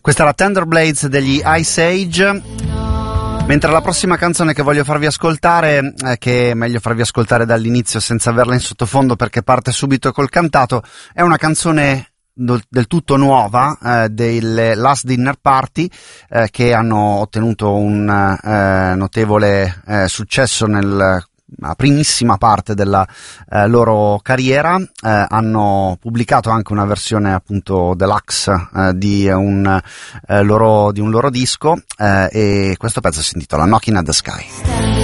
Questa era Tender Blades degli Ice Age, mentre la prossima canzone che voglio farvi ascoltare, che è meglio farvi ascoltare dall'inizio senza averla in sottofondo perché parte subito col cantato, è una canzone del tutto nuova delle Last Dinner Party, che hanno ottenuto un notevole successo nella primissima parte della loro carriera. Hanno pubblicato anche una versione appunto deluxe di un loro disco, e questo pezzo si intitola Knocking at the Sky.